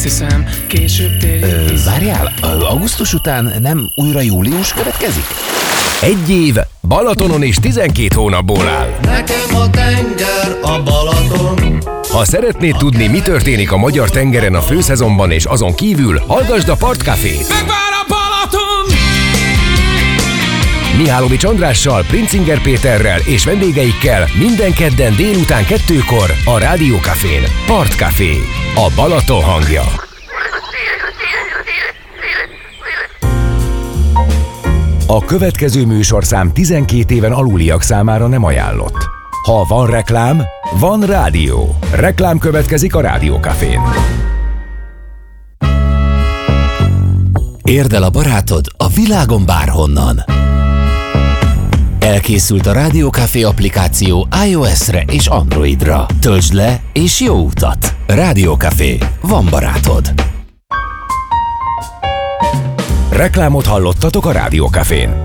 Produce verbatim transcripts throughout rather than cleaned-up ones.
azt hiszem, később tényleg Ö, várjál, augusztus után nem újra július következik? Egy év Balatonon és tizenkét hónapból áll. Nekem a tenger a Balaton. Ha szeretnéd tudni, mi történik a magyar tengeren a főszezonban és azon kívül, hallgasd a Partcafét. megvár a Balaton! Mihálovics Andrással, Princinger Péterrel és vendégeikkel minden kedden délután kettőkor a Rádiókafén. Partcafé, a Balaton hangja. A következő műsorszám tizenkét éven aluliak számára nem ajánlott. Ha van reklám, van rádió. Reklám következik a Rádiókafén. Érd el a barátod a világon bárhonnan. Elkészült a Rádiókafé applikáció iOS-re és Androidra. Töltsd le és jó utat! Rádiókafé. Van barátod. Reklámot hallottatok a Rádiókafén.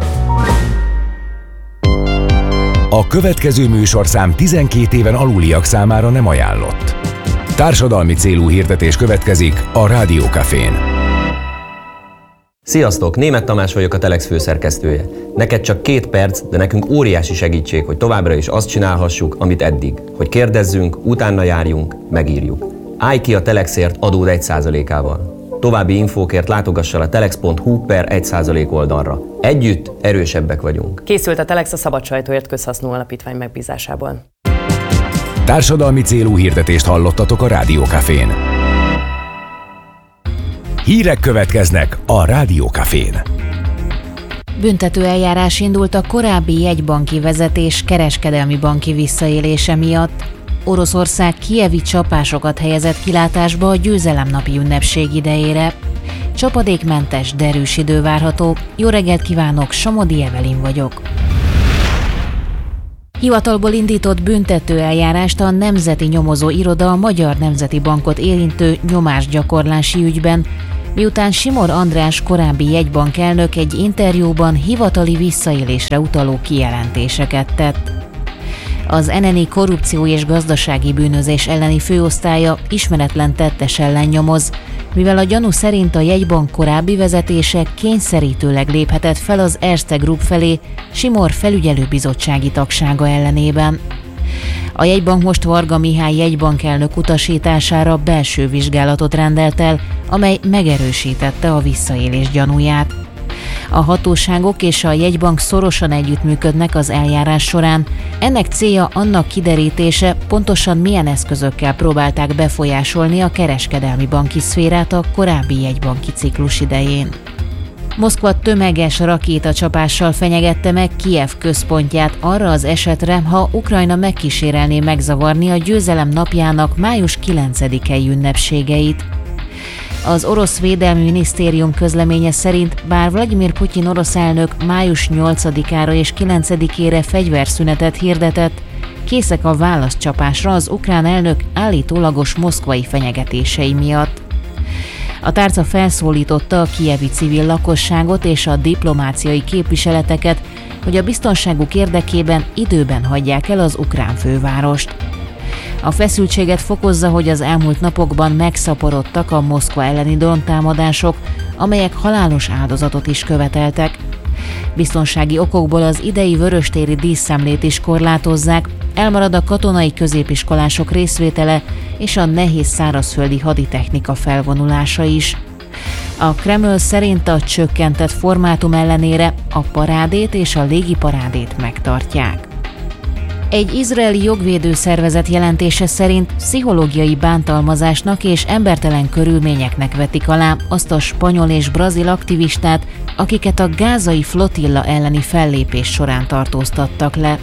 A következő műsorszám tizenkét éven aluliak számára nem ajánlott. Társadalmi célú hirdetés következik a Rádiókafén. Sziasztok! Németh Tamás vagyok, a Telex főszerkesztője. Neked csak két perc, de nekünk óriási segítség, hogy továbbra is azt csinálhassuk, amit eddig. Hogy kérdezzünk, utána járjunk, megírjuk. Állj ki a Telexért adód egy százalékával. További infókért látogass el a telex pont hu per egy százalék oldalra. Együtt erősebbek vagyunk. Készült a Telex a Szabad Sajtóért Közhasznú Alapítvány megbízásából. Társadalmi célú hirdetést hallottatok a Rádiókafén. Hírek következnek a Rádiókafén. Büntető eljárás indult a korábbi jegybanki vezetés kereskedelmi banki visszaélése miatt. Oroszország kijevi csapásokat helyezett kilátásba a győzelemnapi ünnepség idejére. Csapadékmentes, derűs idő várható. Jó reggelt kívánok, Somodi Evelin vagyok. Hivatalból indított büntető eljárást a Nemzeti Nyomozó Iroda a Magyar Nemzeti Bankot érintő nyomásgyakorlási ügyben, miután Simor András korábbi jegybankelnök egy interjúban hivatali visszaélésre utaló kijelentéseket tett. Az en en i korrupció és gazdasági bűnözés elleni főosztálya ismeretlen tettes ellen nyomoz, mivel a gyanú szerint a jegybank korábbi vezetése kényszerítőleg léphetett fel az Erste Group felé Simor felügyelőbizottsági tagsága ellenében. A jegybank most Varga Mihály jegybankelnök utasítására belső vizsgálatot rendelt el, amely megerősítette a visszaélés gyanúját. A hatóságok és a jegybank szorosan együttműködnek az eljárás során. Ennek célja annak kiderítése, pontosan milyen eszközökkel próbálták befolyásolni a kereskedelmi banki szférát a korábbi jegybanki ciklus idején. Moszkva tömeges rakétacsapással fenyegette meg Kijev központját arra az esetre, ha Ukrajna megkísérelné megzavarni a győzelem napjának május kilencedikei ünnepségeit. Az orosz védelmi minisztérium közleménye szerint, bár Vladimir Putyin orosz elnök május nyolcadikára és kilencedikére fegyverszünetet hirdetett, készek a válaszcsapásra az ukrán elnök állítólagos moszkvai fenyegetései miatt. A tárca felszólította a kijevi civil lakosságot és a diplomáciai képviseleteket, hogy a biztonságuk érdekében időben hagyják el az ukrán fővárost. A feszültséget fokozza, hogy az elmúlt napokban megszaporodtak a Moszkva elleni dróntámadások, amelyek halálos áldozatot is követeltek. Biztonsági okokból az idei vöröstéri díszszemlét is korlátozzák, elmarad a katonai középiskolások részvétele és a nehéz szárazföldi haditechnika felvonulása is. A Kreml szerint a csökkentett formátum ellenére a parádét és a légiparádét megtartják. Egy izraeli jogvédő szervezet jelentése szerint pszichológiai bántalmazásnak és embertelen körülményeknek vetik alá azt a spanyol és brazil aktivistát, akiket a gázai flotilla elleni fellépés során tartóztattak le.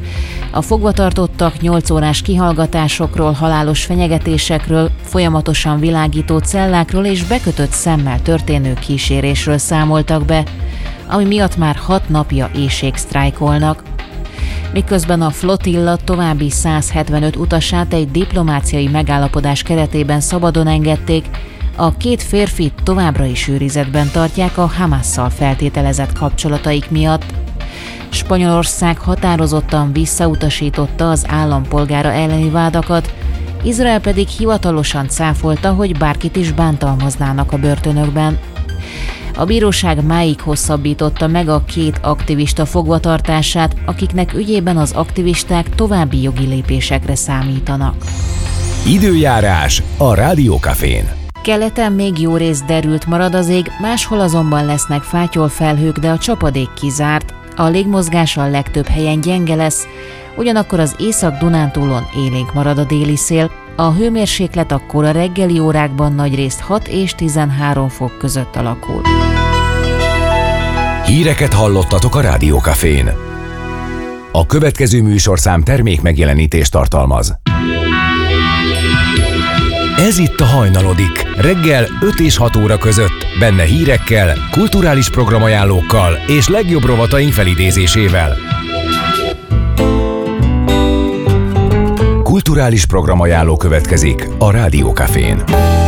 A fogvatartottak nyolc órás kihallgatásokról, halálos fenyegetésekről, folyamatosan világító cellákról és bekötött szemmel történő kísérésről számoltak be, ami miatt már hat napja éhségsztrájkolnak. Miközben a flotilla további száz hetvenöt utasát egy diplomáciai megállapodás keretében szabadon engedték, a két férfit továbbra is őrizetben tartják a Hamasszal feltételezett kapcsolataik miatt. Spanyolország határozottan visszautasította az állampolgára elleni vádakat, Izrael pedig hivatalosan cáfolta, hogy bárkit is bántalmaznának a börtönökben. A bíróság máig hosszabbította meg a két aktivista fogvatartását, akiknek ügyében az aktivisták további jogi lépésekre számítanak. Időjárás a Rádiókafén. Keleten még jó rész derült marad az ég, máshol azonban lesznek fátyolfelhők, de a csapadék kizárt. A légmozgás a legtöbb helyen gyenge lesz, ugyanakkor az Észak-Dunántúlon élénk marad a déli szél. A hőmérséklet akkor a reggeli órákban nagyrészt hat és tizenhárom fok között alakul. Híreket hallottatok a Rádiókafén. A következő műsorszám termék megjelenítést tartalmaz. Ez itt a Hajnalodik, reggel öt és hat óra között, benne hírekkel, kulturális programajánlókkal és legjobb rovataink felidézésével. Kulturális programajánló következik a Rádiókafén.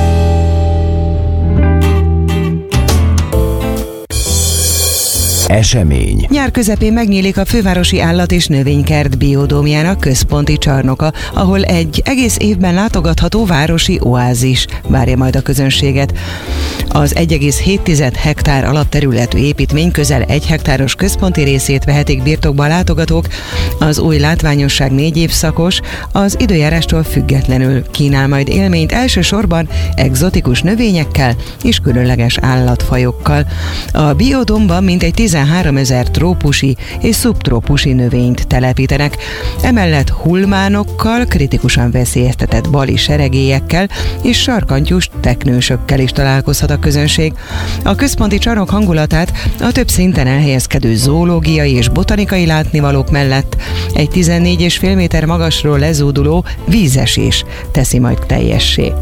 Esemény. Nyár közepén megnyílik a Fővárosi Állat- és Növénykert Biodómjának központi csarnoka, ahol egy egész évben látogatható városi oázis várja majd a közönséget. Az egy egész hét hektár alapterületű építmény közel egy hektáros központi részét vehetik birtokba a látogatók. Az új látványosság négy évszakos, az időjárástól függetlenül kínál majd élményt elsősorban egzotikus növényekkel és különleges állatfajokkal. A biodómban mintegy tizenháromezer trópusi és szubtrópusi növényt telepítenek. Emellett hulmánokkal, kritikusan veszélyeztetett bali seregélyekkel és sarkantyús teknősökkel is találkozhat a közönség. A központi csarnok hangulatát a több szinten elhelyezkedő zoológiai és botanikai látnivalók mellett egy tizennégy és fél méter magasról lezúduló vízesés teszi majd teljessé.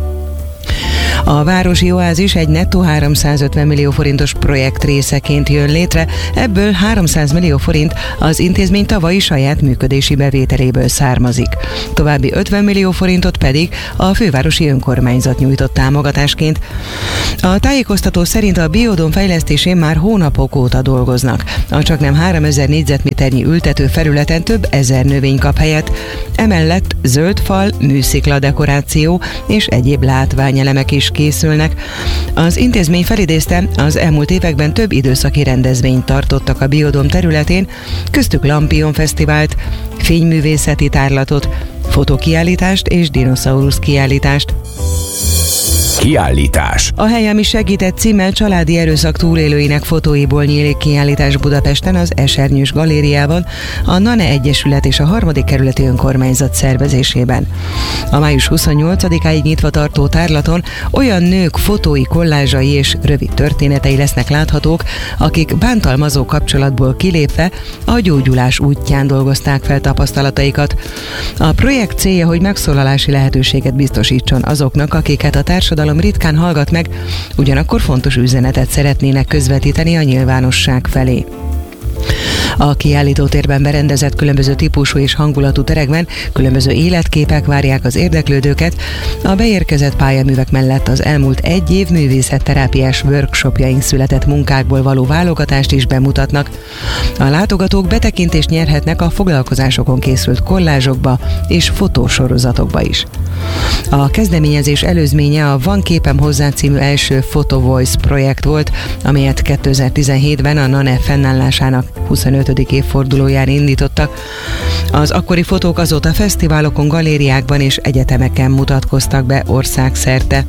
A városi oázis egy nettó háromszázötven millió forintos projekt részeként jön létre, ebből háromszáz millió forint az intézmény tavalyi saját működési bevételéből származik. További ötven millió forintot pedig a fővárosi önkormányzat nyújtott támogatásként. A tájékoztató szerint a biodóm fejlesztésén már hónapok óta dolgoznak. A csaknem háromezer négyzetméternyi ültető felületen több ezer növény kap helyet, emellett zöld fal, műszikla dekoráció és egyéb látványelemek is készülnek. Az intézmény felidézte, az elmúlt években több időszaki rendezvényt tartottak a biodóm területén, köztük Lampion Fesztivált, fényművészeti tárlatot, fotokiállítást és dinoszaurusz kiállítást. Kiállítás. A hely, ami segített címmel családi erőszak túlélőinek fotóiból nyílik kiállítás Budapesten az Esernyős Galériában, a NANE Egyesület és a harmadik kerületi önkormányzat szervezésében. A május huszonnyolcadikáig nyitva tartó tárlaton olyan nők fotói, kollázsai és rövid történetei lesznek láthatók, akik bántalmazó kapcsolatból kilépve a gyógyulás útján dolgozták fel tapasztalataikat. A projekt célja, hogy megszólalási lehetőséget biztosítson azoknak, akiket a társadalom ritkán hallgat meg, ugyanakkor fontos üzenetet szeretnének közvetíteni a nyilvánosság felé. A kiállítótérben berendezett különböző típusú és hangulatú terekben különböző életképek várják az érdeklődőket. A beérkezett pályaművek mellett az elmúlt egy év művészetterápiás workshopjaink született munkákból való válogatást is bemutatnak. A látogatók betekintést nyerhetnek a foglalkozásokon készült kollázsokba és fotósorozatokba is. A kezdeményezés előzménye a Van képem hozzá című első Photo Voice projekt volt, amelyet kétezer-tizenhétben a NANE fennállásának huszonötödik évfordulóján indítottak. Az akkori fotók azóta fesztiválokon, galériákban és egyetemeken mutatkoztak be országszerte.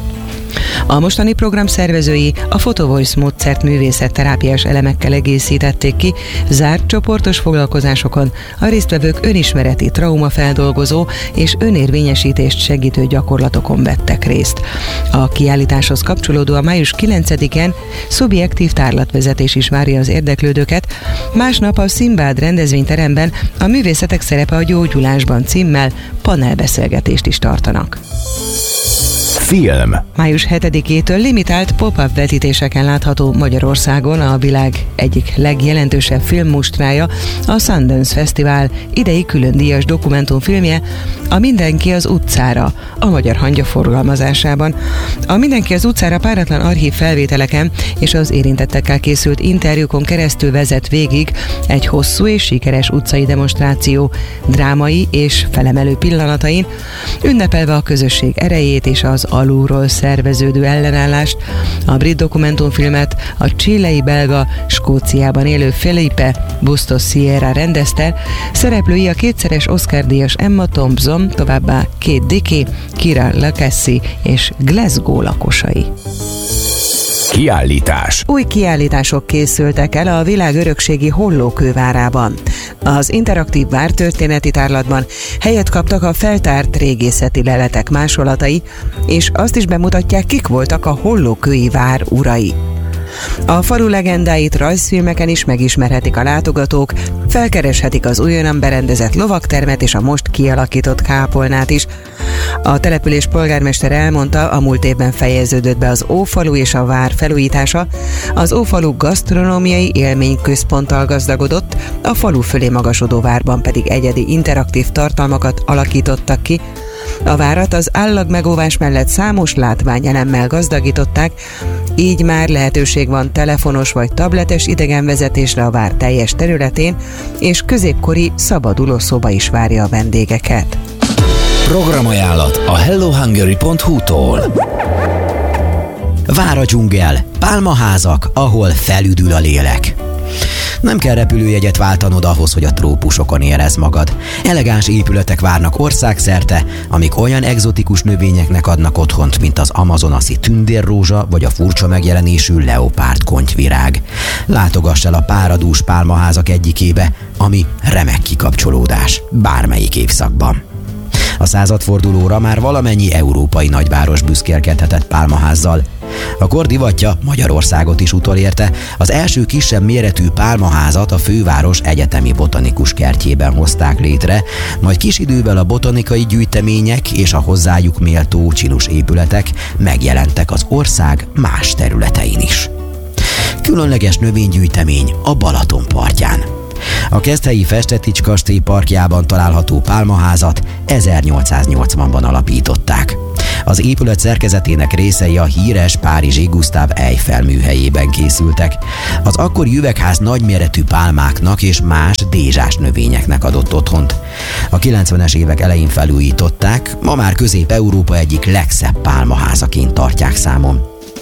A mostani program szervezői a Photo Voice módszert művészetterápiás elemekkel egészítették ki, zárt csoportos foglalkozásokon a résztvevők önismereti, traumafeldolgozó és önérvényesítést segítő gyakorlatokon vettek részt. A kiállításhoz kapcsolódóan május kilencedikén szubjektív tárlatvezetés is várja az érdeklődőket, másnap a Szimbád rendezvényteremben a Művészetek szerepe a gyógyulásban címmel panelbeszélgetést is tartanak. Film. május hetedikétől limitált pop-up vetítéseken látható Magyarországon a világ egyik legjelentősebb filmmustrája, a Sundance Fesztivál idei külön díjas dokumentumfilmje, a Mindenki az utcára, a Magyar Hangya forgalmazásában. A Mindenki az utcára páratlan archív felvételeken és az érintettekkel készült interjúkon keresztül vezet végig egy hosszú és sikeres utcai demonstráció drámai és felemelő pillanatain, ünnepelve a közösség erejét és az alulról szerveződő ellenállást. A brit dokumentumfilmet a chilei belga Skóciában élő Felipe Bustos Sierra rendezte, szereplői a kétszeres Oscar-díjas Emma Thompson, továbbá Kate Dickie, Kira Lacassie és Glasgow lakosai. Kiállítás. Új kiállítások készültek el a világ örökségi Hollókővárában. Az interaktív vártörténeti tárlatban helyet kaptak a feltárt régészeti leletek másolatai, és azt is bemutatják, kik voltak a hollókői vár urai. A falu legendáit rajzfilmeken is megismerhetik a látogatók, felkereshetik az újonnan berendezett lovagtermet és a most kialakított kápolnát is. A település polgármestere elmondta, a múlt évben fejeződött be az Ófalu és a vár felújítása, az Ófalu gasztronómiai élményközponttal gazdagodott, a falu fölé magasodó várban pedig egyedi interaktív tartalmakat alakítottak ki. A várat az állagmegóvás mellett számos látványelemmel gazdagították, így már lehetőség van telefonos vagy tabletes idegenvezetésre a vár teljes területén, és középkori szabaduló szoba is várja a vendégeket. Programajánlat a hello hungary pont hu-tól. Vár a dzsungel, pálmaházak, ahol felüdül a lélek. Nem kell repülőjegyet váltanod ahhoz, hogy a trópusokon érezd magad. Elegáns épületek várnak országszerte, amik olyan egzotikus növényeknek adnak otthont, mint az amazonaszi tündérrózsa vagy a furcsa megjelenésű leopárd kontyvirág. Látogass el a páradús pálmaházak egyikébe, ami remek kikapcsolódás bármelyik évszakban. A századfordulóra már valamennyi európai nagyváros büszkélkedhetett pálmaházzal. A kor divatja Magyarországot is utolérte, az első kisebb méretű pálmaházat a főváros egyetemi botanikus kertjében hozták létre, majd kis idővel a botanikai gyűjtemények és a hozzájuk méltó csinus épületek megjelentek az ország más területein is. Különleges növénygyűjtemény a Balaton partján. A Keszthelyi Festetics kastély parkjában található pálmaházat ezernyolcszáznyolcvanban alapították. Az épület szerkezetének részei a híres párizsi Gustave Eiffel műhelyében készültek. Az akkori üvegház nagyméretű pálmáknak és más dézsás növényeknek adott otthont. A kilencvenes évek elején felújították, ma már Közép-Európa egyik legszebb pálmaházaként tartják számon.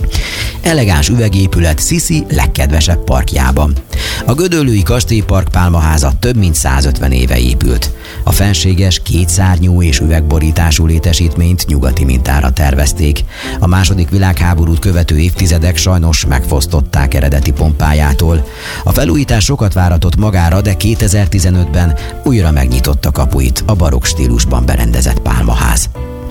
Elegáns üvegépület Sisi legkedvesebb parkjában. A gödöllői kastélypark pálmaháza több mint százötven éve épült. A fenséges, kétszárnyú és üvegborítású létesítményt nyugati mintára tervezték. A második világháborút követő évtizedek sajnos megfosztották eredeti pompájától. A felújítás sokat váratott magára, de kétezer-tizenötben újra megnyitotta kapuit a barokk stílusban berendezett pálmaház.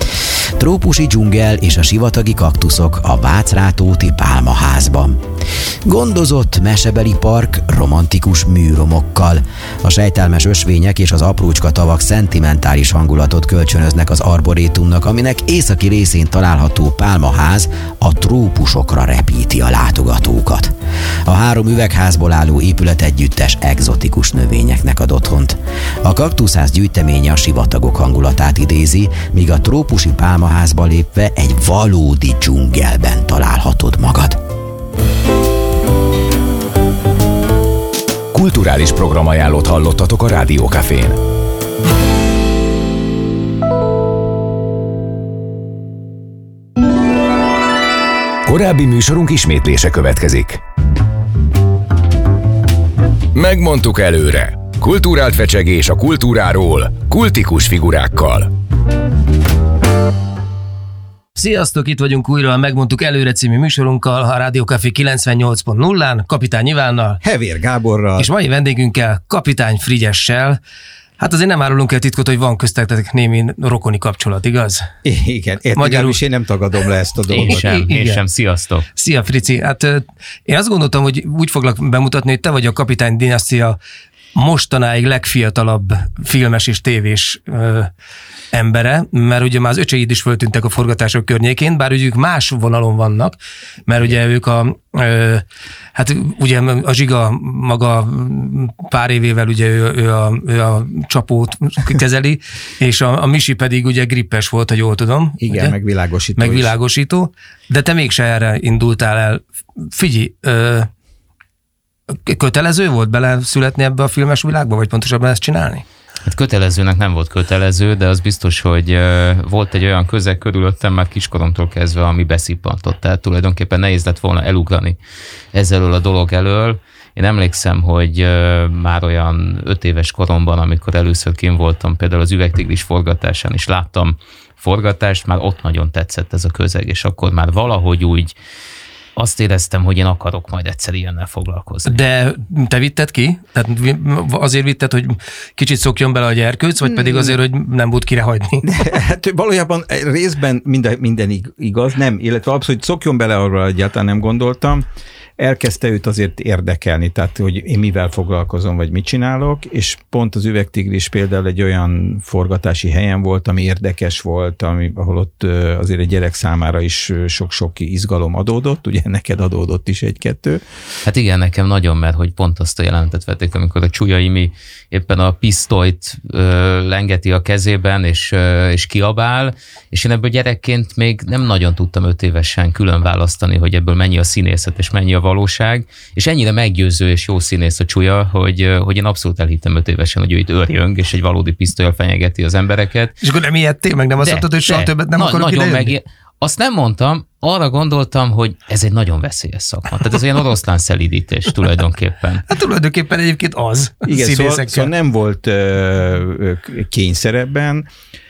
Trópusi dzsungel és a sivatagi kaktuszok a Vácrátóti pálmaházban. Gondozott mesebeli park romantikus műromokkal. A sejtelmes ösvények és az aprócska tavak szentimentális hangulatot kölcsönöznek az arborétumnak, aminek északi részén található pálmaház a trópusokra repíti a látogatókat. A három üvegházból álló épület együttes egzotikus növényeknek ad otthont. A kaktuszház gyűjteménye a sivatagok hangulatát idézi, míg a trópusi pálmaházba lépve egy valódi dzsungelben találhatod magad. Kulturális programajánlót hallottatok a Rádió Cafén. Korábbi műsorunk ismétlése következik. Megmondtuk előre. Kulturált fecsegés a kultúráról, kultikus figurákkal. Sziasztok, itt vagyunk újra a Megmondtuk előre című műsorunkkal, a Rádió Café kilencvennyolc pont nullán, Kapitány Ivánnal, Hevér Gáborral, és mai vendégünkkel, Kapitány Frigyessel. Hát azért nem árulunk el titkot, hogy van köztetek némi rokoni kapcsolat, igaz? Igen, értem, és én nem tagadom le ezt a dolgot. Én sem, én sem, sziasztok. Szia, Frici. Hát én azt gondoltam, hogy úgy foglak bemutatni, hogy te vagy a Kapitány dinasztia mostanáig legfiatalabb filmes és tévés embere, mert ugye már az öcseid is föltűntek a forgatások környékén, bár ugye ők más vonalon vannak, mert ugye ők a, ö, hát ugye a Zsiga maga pár évével ugye ő, ő, a, ő a csapót kezeli, és a, a Misi pedig ugye grippes volt, ha jól tudom. Igen, ugye? megvilágosító Megvilágosító, de te mégse erre indultál el. Figyelj, ö, kötelező volt bele születni ebbe a filmes világba, vagy pontosabban ezt csinálni? Hát kötelezőnek nem volt kötelező, de az biztos, hogy uh, volt egy olyan közeg körülöttem már kiskoromtól kezdve, ami beszippantott. Tehát tulajdonképpen nehéz lett volna elugrani ezzel a dolog elől. Én emlékszem, hogy uh, már olyan öt éves koromban, amikor először kint voltam például az Üvegtigris forgatásán, és láttam forgatást, már ott nagyon tetszett ez a közeg, és akkor már valahogy úgy azt éreztem, hogy én akarok majd egyszer ilyennel foglalkozni. De te vitted ki? Tehát azért vitted, hogy kicsit szokjon bele a gyerkőc, vagy pedig azért, hogy nem volt kire hagyni? Hát valójában részben minden, minden igaz, nem, illetve abszolút, hogy szokjon bele, arra egyáltalán nem gondoltam. Elkezdte őt azért érdekelni, tehát hogy én mivel foglalkozom, vagy mit csinálok, és pont az Üvegtigris például egy olyan forgatási helyen volt, ami érdekes volt, ami, ahol ott azért egy gyerek számára is sok-sok izgalom adódott, ugye neked adódott is egy-kettő. Hát igen, nekem nagyon, mert hogy pont azt a jelentet vették, amikor a Csuja Imi éppen a pisztolyt ö, lengeti a kezében, és, ö, és kiabál, és én ebből gyerekként még nem nagyon tudtam öt évesen külön választani, hogy ebből mennyi a színészet, és mennyi a valóság, és ennyire meggyőző és jó színész a Csuja, hogy, hogy én abszolút elhittem öt évesen, hogy ő itt őrjöng, és egy valódi pisztollyal fenyegeti az embereket. És akkor nem ijedtél meg, nem azt mondtad, hogy soha többet nem na, akarok nagyon idejönni? Meg... Azt nem mondtam, arra gondoltam, hogy ez egy nagyon veszélyes szakma. Tehát ez olyan oroszlán szelídítés tulajdonképpen. Hát tulajdonképpen egyébként az. Igen, szóval, szóval nem volt uh, kényszerebben.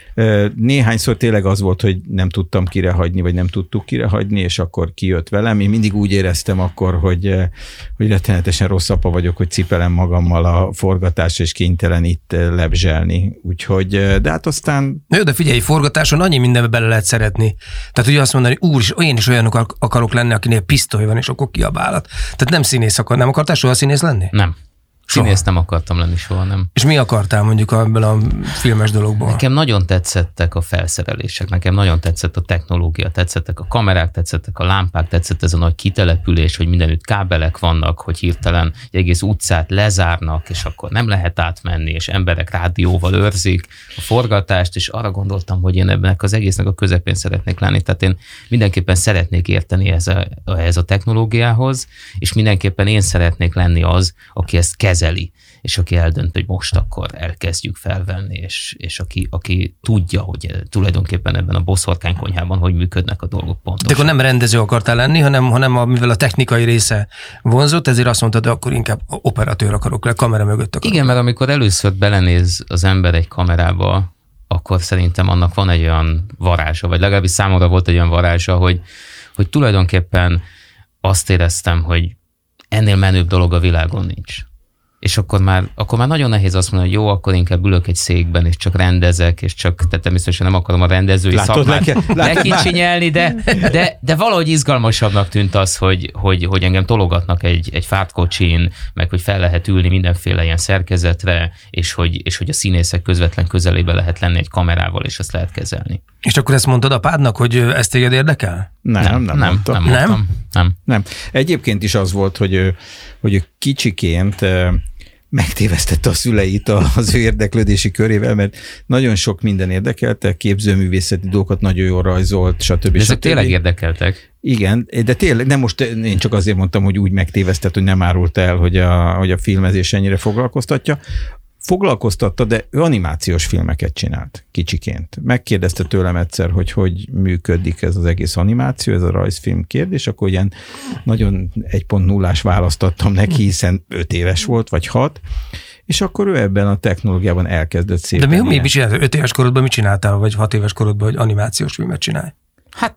Néhányszor tényleg az volt, hogy nem tudtam kirehagyni, vagy nem tudtuk kirehagyni, és akkor kijött velem. Én mindig úgy éreztem akkor, hogy, hogy rettenetesen rossz apa vagyok, hogy cipelem magammal a forgatásra, és kénytelen itt lebzselni. Úgyhogy, de hát aztán... Jó, de figyelj, forgatáson annyi mindenbe bele lehet szeretni. Tehát ugye azt mondani, úr, én is olyanok akarok lenni, akinél pisztoly van, és akkor kiabálat. Tehát nem színész akar. Nem akartál soha színész lenni? Nem. Színész nem akartam lenni soha, nem. És mi akartál mondjuk ebből a filmes dologból? Nekem nagyon tetszettek a felszerelések, nekem nagyon tetszett a technológia, tetszettek a kamerák, tetszettek a lámpák, tetszett ez a nagy kitelepülés, hogy mindenütt kábelek vannak, hogy hirtelen egy egész utcát lezárnak, és akkor nem lehet átmenni, és emberek rádióval őrzik a forgatást, és arra gondoltam, hogy én ebben az egésznek a közepén szeretnék lenni, tehát én mindenképpen szeretnék érteni ehhez a, ehhez a technológiához, és mindenképpen én szeretnék lenni az, aki ezt kezeli, és aki eldönt, hogy most akkor elkezdjük felvenni, és, és aki, aki tudja, hogy tulajdonképpen ebben a boszorkánykonyhában hogy működnek a dolgok pontosan. De akkor nem rendező akartál lenni, hanem, hanem a, mivel a technikai része vonzott, ezért azt mondtad, hogy akkor inkább operatőr akarok le, kamera mögött akarok. Igen, mert amikor először belenéz az ember egy kamerába, akkor szerintem annak van egy olyan varázsa, vagy legalábbis számomra volt egy olyan varázsa, hogy, hogy tulajdonképpen azt éreztem, hogy ennél menőbb dolog a világon nincs. És akkor már, akkor már nagyon nehéz azt mondani, hogy jó, akkor inkább ülök egy székben, és csak rendezek, és csak, tehát természetesen nem akarom a rendezői látod, szakmát lekicsinyelni, de, de, de valahogy izgalmasabbnak tűnt az, hogy, hogy, hogy engem tologatnak egy, egy fárdkocsin, meg hogy fel lehet ülni mindenféle ilyen szerkezetre, és hogy, és hogy a színészek közvetlen közelébe lehet lenni egy kamerával, és azt lehet kezelni. És akkor ezt mondtad apádnak, hogy ezt téged érdekel? Nem, nem, nem, nem, mondtam. nem, mondtam. nem, nem. Nem. Egyébként is az volt, hogy ő, hogy ő kicsiként megtévesztette a szüleit az ő érdeklődési körével, mert nagyon sok minden érdekelte, képzőművészeti dolgokat nagyon jól rajzolt, stb. De ezek stb. tényleg érdekeltek. Igen, de tényleg, nem most én csak azért mondtam, hogy úgy megtévesztett, hogy nem árult el, hogy a, hogy a filmezés ennyire foglalkoztatja. Foglalkoztatta, de ő animációs filmeket csinált kicsiként. Megkérdezte tőlem egyszer, hogy hogy működik ez az egész animáció, ez a rajzfilm kérdés, akkor ilyen nagyon egy pont nullás választ adtam neki, hiszen öt éves volt, vagy hat, és akkor ő ebben a technológiában elkezdett szépen. De mi, mi csináltál? Öt éves korodban mit csináltál, vagy hat éves korodban, hogy animációs filmet csinálj? Hát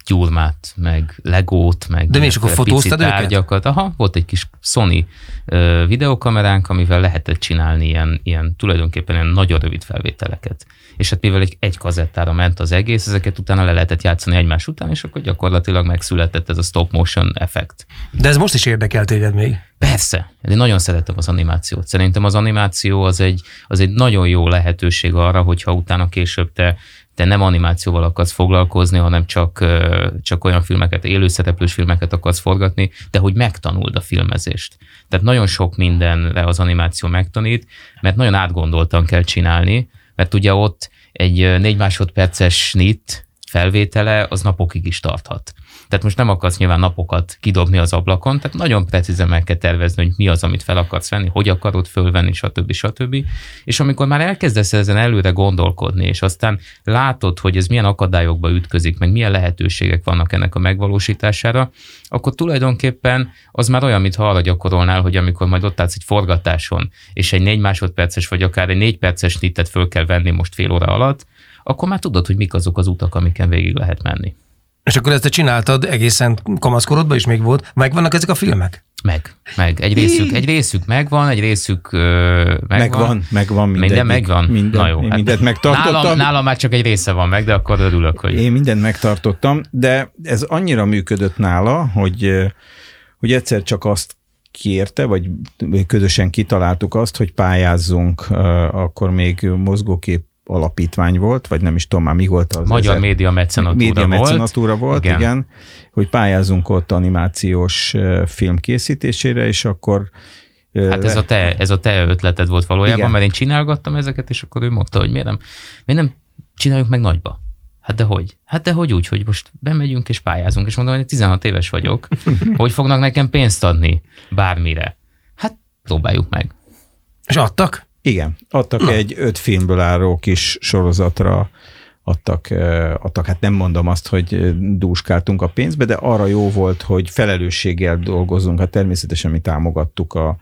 gyurmát, meg legót, meg de mi is akkor fotóztad tárgyakat. Aha, volt egy kis Sony uh, videókameránk, amivel lehetett csinálni ilyen, ilyen tulajdonképpen ilyen nagyon rövid felvételeket. És hát mivel egy, egy kazettára ment az egész, ezeket utána le lehetett játszani egymás után, és akkor gyakorlatilag megszületett ez a stop motion effekt. De ez most is érdekel téged még? Persze. Én nagyon szeretem az animációt. Szerintem az animáció az egy, az egy nagyon jó lehetőség arra, hogyha utána később te te nem animációval akarsz foglalkozni, hanem csak, csak olyan filmeket, élőszereplős filmeket akarsz forgatni, de hogy megtanuld a filmezést. Tehát nagyon sok mindenre az animáció megtanít, mert nagyon átgondoltan kell csinálni, mert ugye ott egy négy másodperces snit felvétele, az napokig is tarthat. Tehát most nem akarsz nyilván napokat kidobni az ablakon, tehát nagyon precízen meg kell tervezni, hogy mi az, amit fel akarsz venni, hogy akarod fölvenni, stb. stb. És amikor már elkezdesz ezen előre gondolkodni, és aztán látod, hogy ez milyen akadályokba ütközik, meg milyen lehetőségek vannak ennek a megvalósítására, akkor tulajdonképpen az már olyan, mintha arra gyakorolnál, hogy amikor majd ott állsz egy forgatáson, és egy négy másodperces, vagy akár egy négy perces snittet föl kell venni most fél óra alatt, akkor már tudod, hogy mik azok az utak, amiken végig lehet menni. És akkor ezt te csináltad egészen kamaszkorodban is még volt. Megvannak ezek a filmek? Meg, meg. Egy részük, egy részük megvan, egy részük uh, megvan. Megvan, megvan minden. Minden megvan? Minden, Na jó, én hát mindent megtartottam. Nálam, nálam már csak egy része van meg, de akkor örülök, hogy... Én mindent megtartottam, de ez annyira működött nála, hogy, hogy egyszer csak azt kérte, vagy közösen kitaláltuk azt, hogy pályázzunk, akkor még mozgókép alapítvány volt, vagy nem is tudom már mi volt az. Magyar ezer... média mecenatúra média volt. mecenatúra volt, igen. igen, hogy pályázunk ott animációs film készítésére, és akkor... Hát ez a te, ez a te ötleted volt valójában, igen. Mert én csinálgattam ezeket, és akkor ő mondta, hogy miért nem, miért nem csináljuk meg nagyba. Hát de hogy? Hát de hogy úgy, hogy most bemegyünk és pályázunk, és mondom, hogy tizenhat éves vagyok, hogy fognak nekem pénzt adni bármire. Hát próbáljuk meg. És adtak? Igen, adtak Na. egy öt filmből álló kis sorozatra, adtak, adtak, hát nem mondom azt, hogy dúskáltunk a pénzbe, de arra jó volt, hogy felelősséggel dolgozunk, hát természetesen mi támogattuk a,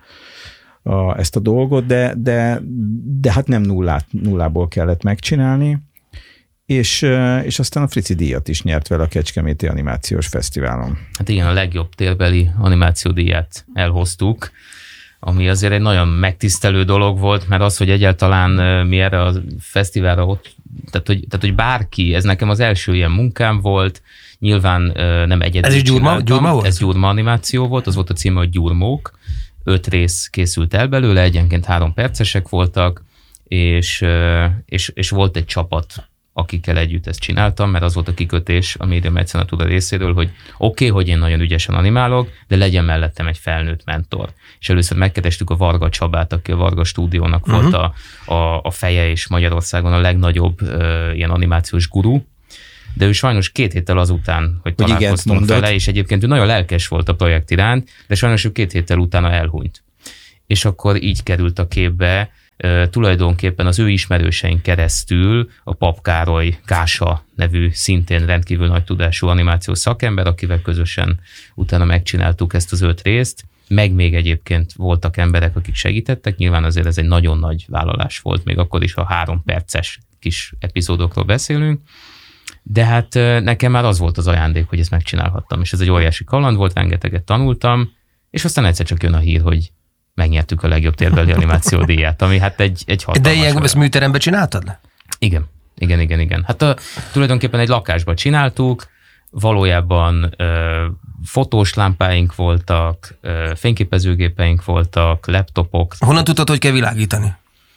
a, ezt a dolgot, de, de, de hát nem nullát, nullából kellett megcsinálni, és, és aztán a Frici díjat is nyert vele a Kecskeméti Animációs Fesztiválon. Hát igen, a legjobb térbeli animációdíjat elhoztuk, ami azért egy nagyon megtisztelő dolog volt, mert az, hogy egyáltalán mi erre a fesztiválra ott, tehát hogy, tehát, hogy bárki, ez nekem az első ilyen munkám volt, nyilván nem egyedül. Ez is Gyurma, Gyurma volt? Ez Gyurma animáció volt, az volt a címe, hogy Gyurmók, öt rész készült el belőle, egyenként három percesek voltak, és, és, és volt egy csapat, akikkel együtt ezt csináltam, mert az volt a kikötés a média mecenatúra részéről, hogy oké, okay, hogy én nagyon ügyesen animálok, de legyen mellettem egy felnőtt mentor. És először megkerestük a Varga Csabát, aki a Varga Stúdiónak uh-huh. volt a, a, a feje, és Magyarországon a legnagyobb uh, ilyen animációs guru, de ő sajnos két héttel azután, hogy találkoztunk vele, és egyébként ő nagyon lelkes volt a projekt iránt, de sajnos ő két héttel utána elhunyt. És akkor így került a képbe, Uh, tulajdonképpen az ő ismerőseink keresztül a Pap Károly Kása nevű szintén rendkívül nagy tudású animációs szakember, akivel közösen utána megcsináltuk ezt az öt részt, meg még egyébként voltak emberek, akik segítettek, nyilván azért ez egy nagyon nagy vállalás volt, még akkor is, ha három perces kis epizódokról beszélünk, de hát uh, nekem már az volt az ajándék, hogy ezt megcsinálhattam, és ez egy óriási kaland volt, rengeteget tanultam, és aztán egyszer csak jön a hír, hogy megnyertük a legjobb térbeli animáció díját, ami hát egy, egy hatalmas. De ilyen ezt műteremben csináltad? Igen, igen, igen, igen. Hát a, tulajdonképpen egy lakásban csináltuk, valójában ö, fotós lámpáink voltak, ö, fényképezőgépeink voltak, laptopok. Honnan tudtad, hogy kell világítani?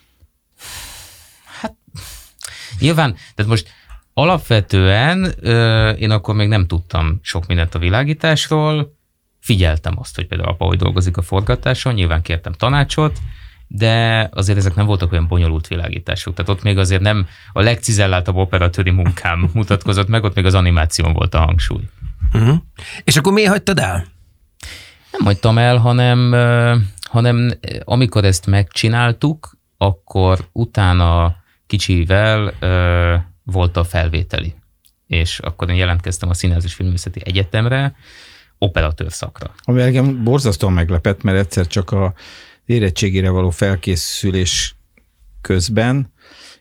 Hát nyilván, tehát most alapvetően ö, én akkor még nem tudtam sok mindent a világításról, figyeltem azt, hogy például apa hogy dolgozik a forgatáson, nyilván kértem tanácsot, de azért ezek nem voltak olyan bonyolult világítások. Tehát ott még azért nem a legcizelláltabb operatőri munkám mutatkozott meg, ott még az animáción volt a hangsúly. Uh-huh. És akkor miért hagytad el? Nem hagytam el, hanem, hanem amikor ezt megcsináltuk, akkor utána kicsivel volt a felvételi. És akkor én jelentkeztem a Színház és Filmművészeti Egyetemre, operatőr szakra. Ami engem borzasztóan meglepett, mert egyszer csak a érettségére való felkészülés közben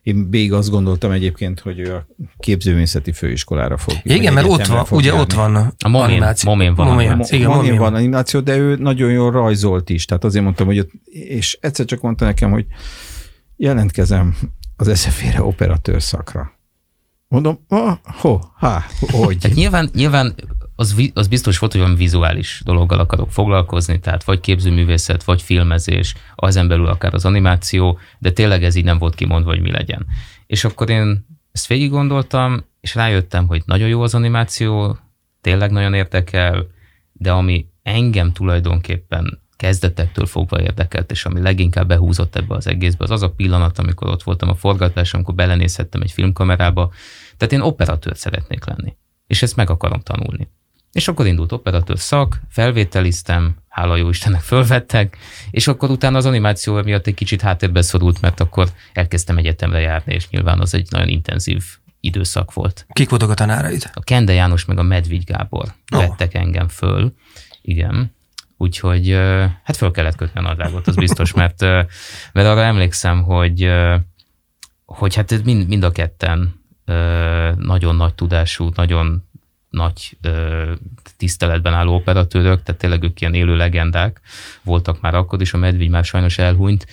Én még azt gondoltam egyébként, hogy ő a képzőművészeti főiskolára fog. Igen, mert ott van, ugye járni. ott van a animáció. Momén van Momén, animáció. igen, Momén Momén van animáció, de ő nagyon jól rajzolt is. Tehát azért mondtam, hogy ott, és egyszer csak mondta nekem, hogy jelentkezem az es ef é-re operatőr szakra. Mondom, oh, ho, há, hogy? Tehát nyilván, nyilván az, az biztos volt, hogy olyan vizuális dologgal akarok foglalkozni, tehát vagy képzőművészet, vagy filmezés, ezen belül akár az animáció, de tényleg ez így nem volt kimondva, hogy mi legyen. És akkor én ezt végig gondoltam, és rájöttem, hogy nagyon jó az animáció, tényleg nagyon érdekel, de ami engem tulajdonképpen kezdetektől fogva érdekelt, és ami leginkább behúzott ebbe az egészbe, az az a pillanat, amikor ott voltam a forgatáson, amikor belenézhettem egy filmkamerába, tehát én operatőr szeretnék lenni, és ezt meg akarom tanulni. És akkor indult operatőr szak, felvételiztem, hála jó Istennek fölvettek, és akkor utána az animáció miatt egy kicsit háttérbe szorult, mert akkor elkezdtem egyetemre járni, és nyilván az egy nagyon intenzív időszak volt. Kik voltak a tanáraid? A Kende János meg a Medvigy Gábor oh. vettek engem föl, igen. Úgyhogy hát föl kellett kötni a nadrágot, az biztos, mert, mert arra emlékszem, hogy, hogy hát mind, mind a ketten nagyon nagy tudású, nagyon nagy tiszteletben álló operatőrök, tehát tényleg ők ilyen élő legendák voltak már akkor is, a Medvigy már sajnos elhunyt,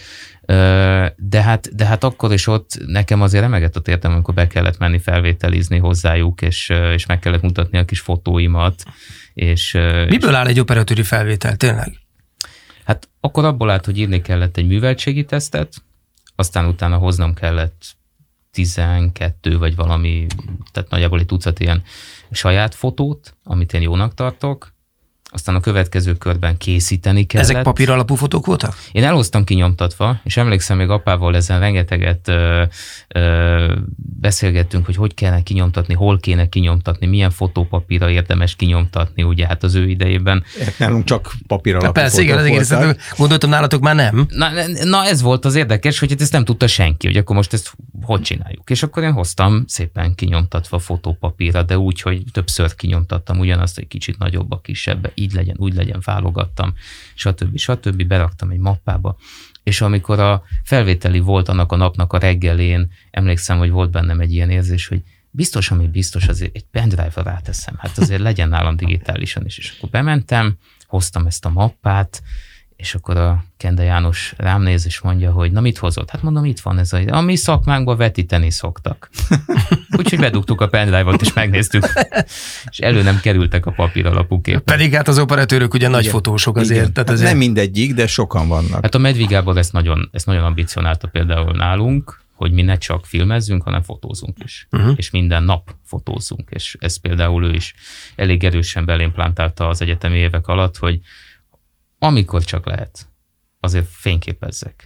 de hát, de hát akkor is ott nekem azért remegett a tértem, amikor be kellett menni felvételizni hozzájuk, és, és meg kellett mutatni a kis fotóimat. És, Miből és, áll egy operatőri felvétel, tényleg? Hát akkor abból állt, hogy írni kellett egy műveltségi tesztet, aztán utána hoznom kellett tizenkettő vagy valami, tehát nagyjából egy tucat ilyen saját fotót, amit én jónak tartok, aztán a következő körben készíteni kellett. Ezek papír alapú fotók voltak? Én elhoztam kinyomtatva, és emlékszem, még apával ezen rengeteget ö, ö, beszélgettünk, hogy hogy kellene kinyomtatni, hol kéne kinyomtatni, milyen fotópapírra érdemes kinyomtatni, ugye hát az ő idejében. Nálunk csak papír alapú persze, fotók igen, az voltak. Gondoltam, nálatok már nem. Na, na ez volt az érdekes, hogy ezt nem tudta senki, hogy akkor most ezt hogy csináljuk. És akkor én hoztam szépen kinyomtatva fotópapírra, de úgy, hogy többször kinyomtattam ugyanazt, egy kicsit nagyobb, a kisebb, így legyen, úgy legyen, válogattam, stb. stb. Beraktam egy mappába, és amikor a felvételi volt annak a napnak a reggelén, emlékszem, hogy volt bennem egy ilyen érzés, hogy biztos, ami biztos, azért egy pendrive-ra ráteszem, hát azért legyen nálam digitálisan is. És akkor bementem, hoztam ezt a mappát, és akkor a Kende János rám néz, és mondja, hogy na mit hozott? Hát mondom, itt van ez a, a mi szakmánkban vetíteni szoktak. Úgyhogy bedugtuk a pendrive-ot, és megnéztük. És elő nem kerültek a papír alapú képek. Pedig hát az operatőrök ugye nagy fotósok azért. Tehát azért. Nem mindegyik, de sokan vannak. Hát a Medvigy Gábor ezt nagyon, ezt nagyon ambicionálta például nálunk, hogy mi ne csak filmezzünk, hanem fotózunk is. Uh-huh. És minden nap fotózzunk. És ez például ő is elég erősen belém plántálta az egyetemi évek alatt, hogy amikor csak lehet, azért fényképezzek.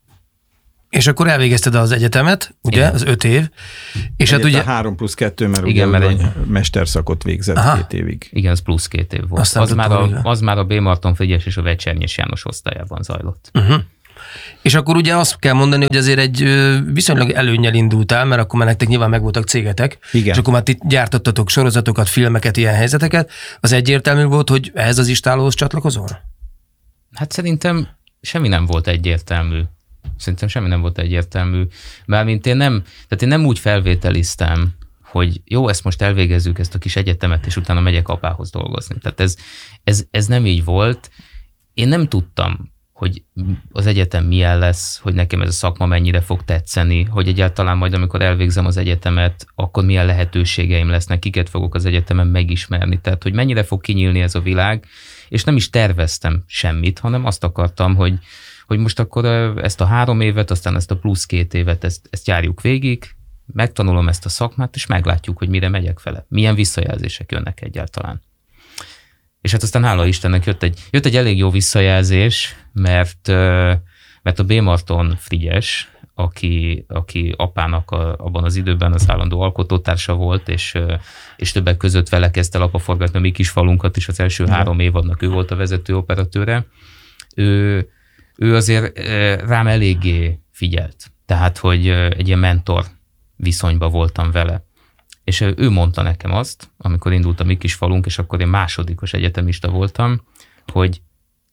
És akkor elvégezted az egyetemet, ugye, igen. Az öt év. És hát ugye... három plusz kettő, mert igen, ugye mert egy... mesterszakot végzett aha. két évig. Igen, az plusz két év volt. Az már, a, az már a B. Marton Frigyes és a Vecsernyés János osztályában zajlott. Uh-huh. És akkor ugye azt kell mondani, hogy azért egy viszonylag előnnyel indultál, mert akkor már nektek nyilván megvoltak cégetek, igen. És akkor már ti gyártottatok sorozatokat, filmeket, ilyen helyzeteket. Az egyértelmű volt, hogy ehhez az istálóhoz csatlakozol? Hát szerintem semmi nem volt egyértelmű. Szerintem semmi nem volt egyértelmű. Mármint én nem, tehát én nem úgy felvételiztem, hogy jó, ezt most elvégezzük, ezt a kis egyetemet, és utána megyek apához dolgozni. Tehát ez, ez, ez nem így volt. Én nem tudtam, hogy az egyetem milyen lesz, hogy nekem ez a szakma mennyire fog tetszeni, hogy egyáltalán majd, amikor elvégzem az egyetemet, akkor milyen lehetőségeim lesznek, kiket fogok az egyetemen megismerni. Tehát, hogy mennyire fog kinyílni ez a világ, és nem is terveztem semmit, hanem azt akartam, hogy, hogy most akkor ezt a három évet, aztán ezt a plusz két évet, ezt, ezt járjuk végig, megtanulom ezt a szakmát, és meglátjuk, hogy mire megyek vele. Milyen visszajelzések jönnek egyáltalán. És hát aztán hála Istennek jött egy, jött egy elég jó visszajelzés, mert, mert a B. Marton Frigyes, aki, aki apának a, abban az időben az állandó alkotótársa volt, és, és többek között vele kezdte el apa forgatni a mi kis falunkat is, az első ja. három évadnak ő volt a vezető operatőre. Ő, ő azért rám eléggé figyelt. Tehát, hogy egy ilyen mentor viszonyban voltam vele. És ő mondta nekem azt, amikor indult a mi kis falunk, és akkor én másodikos egyetemista voltam, hogy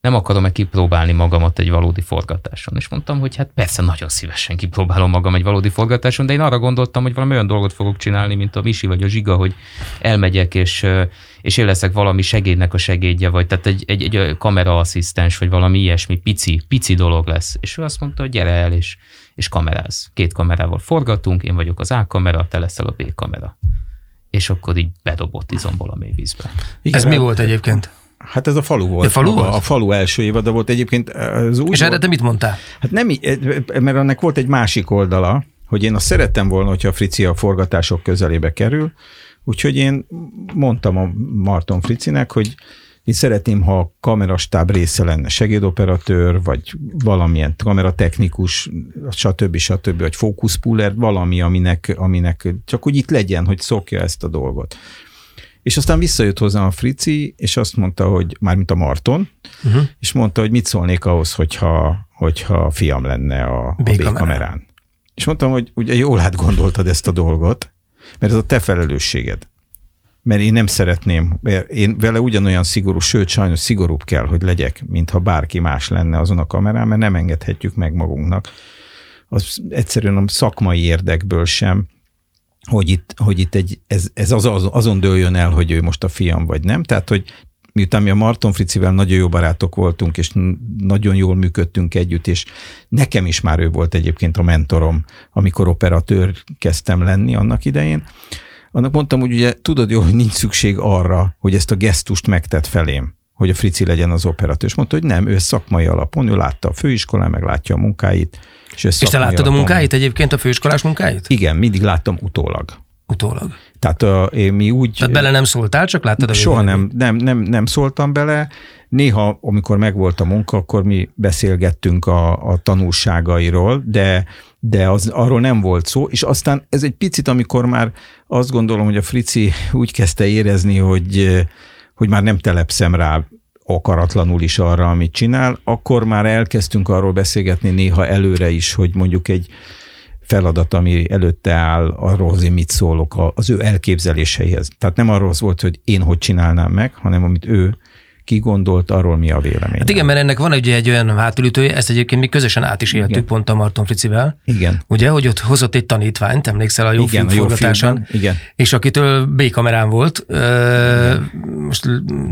nem akarom-e kipróbálni magamat egy valódi forgatáson. És mondtam, hogy hát persze nagyon szívesen kipróbálom magam egy valódi forgatáson, de én arra gondoltam, hogy valami olyan dolgot fogok csinálni, mint a Misi vagy a Zsiga, hogy elmegyek, és, és én leszek valami segédnek a segédje, vagy tehát egy, egy, egy kameraasszisztens, vagy valami ilyesmi pici, pici dolog lesz. És ő azt mondta, hogy gyere el, és, és kameráz. Két kamerával forgatunk, én vagyok az A kamera, te leszel a B kamera. És akkor így bedobott izomból a mélyvízbe. Ez mi volt egyébként? Hát ez a falu volt. A falu, a, a falu első évada volt egyébként. Az úgy és erre te mit mondtál? Hát nem, mert ennek volt egy másik oldala, hogy én azt szerettem volna, hogyha a Frici a forgatások közelébe kerül, úgyhogy én mondtam a Marton Fricinek, hogy én szeretném, ha a kamerastáb része lenne segédoperatőr, vagy valamilyen kameratechnikus, stb. stb. Vagy fókuszpuller, valami, aminek, aminek csak úgy itt legyen, hogy szokja ezt a dolgot. És aztán visszajött hozzám a Frici, és azt mondta, hogy mármint a Marton, uh-huh. és mondta, hogy mit szólnék ahhoz, hogyha, hogyha fiam lenne a, a B-kamerán. És mondtam, hogy ugye jól átgondoltad ezt a dolgot, mert ez a te felelősséged. Mert én nem szeretném, mert én vele ugyanolyan szigorú, sőt sajnos szigorúbb kell, hogy legyek, mintha bárki más lenne azon a kamerán, mert nem engedhetjük meg magunknak. Az egyszerűen a szakmai érdekből sem, hogy itt, hogy itt egy, ez, ez az, az, azon dőljön el, hogy ő most a fiam vagy nem. Tehát, hogy miután mi a Marton Fricivel nagyon jó barátok voltunk, és nagyon jól működtünk együtt, és nekem is már ő volt egyébként a mentorom, amikor operatőr kezdtem lenni annak idején, annak mondtam, hogy ugye tudod jól, hogy nincs szükség arra, hogy ezt a gesztust megtett felém, hogy a Frici legyen az operatőr. És mondta, hogy nem, ő szakmai alapon, ő látta a főiskolán, meg látja a munkáit. És, és te láttad alapon. A munkáit egyébként, a főiskolás munkáit? Igen, mindig láttam utólag. Utólag. Tehát a, én mi úgy... Tehát bele nem szóltál, csak láttad a Soha nem, nem, nem, nem szóltam bele. Néha, amikor megvolt a munka, akkor mi beszélgettünk a, a tanulságairól, de, de az, arról nem volt szó, és aztán ez egy picit, amikor már azt gondolom, hogy a Frici úgy kezdte érezni, hogy, hogy már nem telepszem rá akaratlanul is arra, amit csinál, akkor már elkezdtünk arról beszélgetni néha előre is, hogy mondjuk egy feladat, ami előtte áll, arról, hogy én mit szólok az ő elképzeléseihez. Tehát nem arról volt, hogy én hogy csinálnám meg, hanem amit ő kigondolt, arról mi a vélemény. Hát igen, mert ennek van ugye egy olyan hátulütője, ezt egyébként mi közösen át is éltük, igen. Pont a Marton Fricivel. Igen. Ugye, hogy ott hozott egy tanítványt, emlékszel a jó igen, film forgatáson, igen. És akitől B-kamerán volt, igen. Most,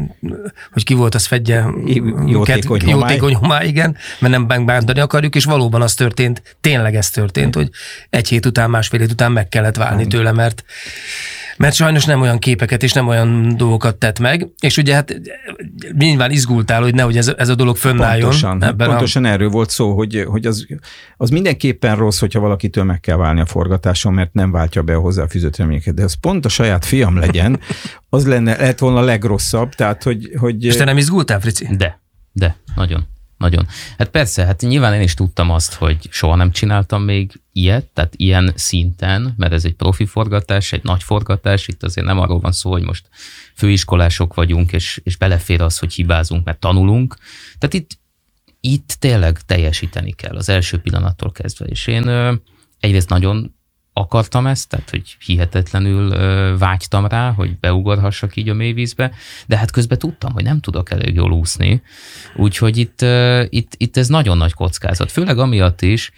hogy ki volt, az fedje jótékony homály. Jótékony homály, igen, mert nem bántani akarjuk, és valóban az történt, tényleg ez történt, igen. Hogy egy hét után, másfél hét után meg kellett válni igen. tőle, mert mert sajnos nem olyan képeket és nem olyan dolgokat tett meg, és ugye hát nyilván izgultál, hogy nehogy ez, ez a dolog fönnálljon. Pontosan, pontosan a... erről volt szó, hogy, hogy az, az mindenképpen rossz, hogyha valakitől meg kell válni a forgatáson, mert nem váltja be a hozzáfűzött reményeket, de az pont a saját fiam legyen, az lenne, lehet volna a legrosszabb, tehát hogy... hogy... És te nem izgultál, Frici? De, de, nagyon. Nagyon. Hát persze, hát nyilván én is tudtam azt, hogy soha nem csináltam még ilyet, tehát ilyen szinten, mert ez egy profi forgatás, egy nagy forgatás, itt azért nem arról van szó, hogy most főiskolások vagyunk, és, és belefér az, hogy hibázunk, mert tanulunk. Tehát itt, itt tényleg teljesíteni kell az első pillanattól kezdve, és én ö, egyrészt nagyon akartam ezt, tehát hogy hihetetlenül ö, vágytam rá, hogy beugorhassak így a mélyvízbe, de hát közben tudtam, hogy nem tudok elég jól úszni, úgyhogy itt, ö, itt, itt ez nagyon nagy kockázat, főleg amiatt is,